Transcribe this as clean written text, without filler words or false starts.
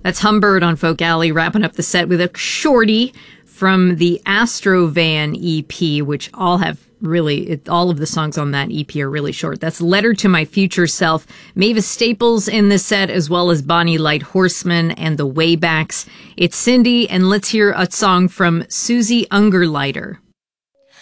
That's Humbird on Folk Alley, wrapping up the set with a shorty from the Astrovan EP, which all have all of the songs on that EP are really short. That's Letter to My Future Self. Mavis Staples in this set, as well as Bonnie Light Horseman and the Waybacks. It's Cindy, and let's hear a song from Susie Ungerleider.